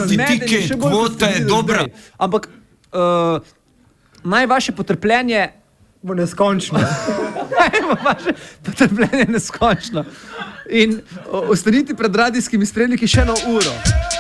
vidike kvota je dobra. Ampak naj vaše potrpljenje bo neskončno. Vaše potrpljenje je neskončno. In ostanite pred radijskimi spremniki še 1 uro.